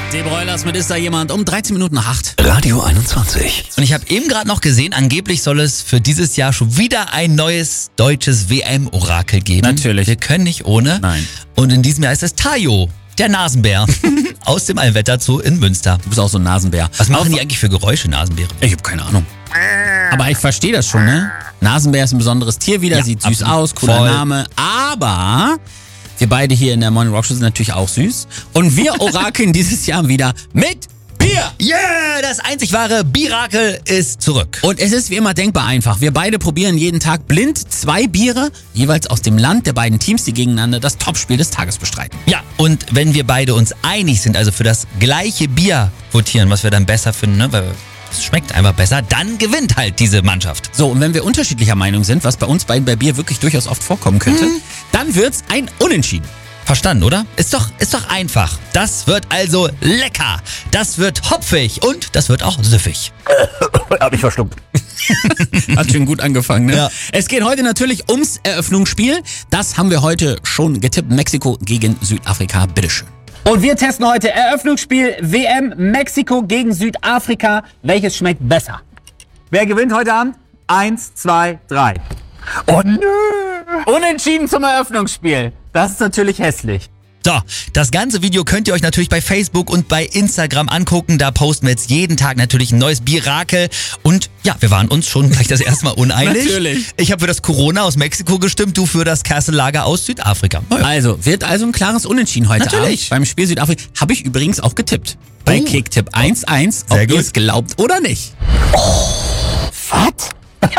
Die Broilers mit Ist da jemand um 13 Minuten nach 8. Radio 21. Und ich habe eben gerade noch gesehen, angeblich soll es für dieses Jahr schon wieder ein neues deutsches WM-Orakel geben. Natürlich. Wir können nicht ohne. Nein. Und in diesem Jahr ist es Tayo, der Nasenbär, aus dem Allwetterzoo in Münster. Du bist auch so ein Nasenbär. Was machen die eigentlich für Geräusche, Nasenbären? Ich habe keine Ahnung. Aber ich verstehe das schon, ne? Nasenbär ist ein besonderes Tier wieder, Ja, sieht süß absolut. aus, cooler Voll. Name. Aber wir beide hier in der Morning Rock Show sind natürlich auch süß. Und wir orakeln dieses Jahr wieder mit Bier. Yeah, das einzig wahre Birakel ist zurück. Und es ist wie immer denkbar einfach. Wir beide probieren jeden Tag blind 2 Biere, jeweils aus dem Land der beiden Teams, die gegeneinander das Topspiel des Tages bestreiten. Ja, und wenn wir beide uns einig sind, also für das gleiche Bier votieren, was wir dann besser finden, ne, weil es schmeckt einfach besser, dann gewinnt halt diese Mannschaft. So, und wenn wir unterschiedlicher Meinung sind, was bei uns beiden bei Bier wirklich durchaus oft vorkommen könnte, dann wird's ein Unentschieden. Verstanden, oder? Ist doch einfach. Das wird also lecker. Das wird hopfig und das wird auch süffig. Hab ich verschluckt. Hat schon gut angefangen, ne? Ja. Es geht heute natürlich ums Eröffnungsspiel. Das haben wir heute schon getippt. Mexiko gegen Südafrika. Bitteschön. Und wir testen heute Eröffnungsspiel WM Mexiko gegen Südafrika. Welches schmeckt besser? Wer gewinnt heute Abend? 1, 2, 3. Oh nö. Unentschieden zum Eröffnungsspiel. Das ist natürlich hässlich. So, das ganze Video könnt ihr euch natürlich bei Facebook und bei Instagram angucken. Da posten wir jetzt jeden Tag natürlich ein neues Birakel. Und ja, wir waren uns schon gleich das erste Mal uneinig. Natürlich. Ich habe für das Corona aus Mexiko gestimmt, du für das Kassel-Lager aus Südafrika. Na ja. Also, wird also ein klares Unentschieden heute Natürlich. Abend. Beim Spiel Südafrika habe ich übrigens auch getippt. Bei Oh. Kicktipp 1-1, ob Sehr ihr gut. es glaubt oder nicht. Was?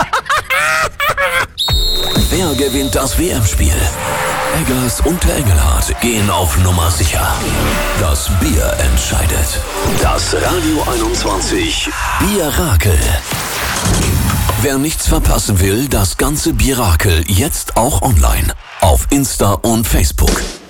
Wer gewinnt das WM-Spiel? Eggers und der Engelhardt gehen auf Nummer sicher. Das Bier entscheidet. Das Radio 21 Birakel. Wer nichts verpassen will, das ganze Birakel jetzt auch online. Auf Insta und Facebook.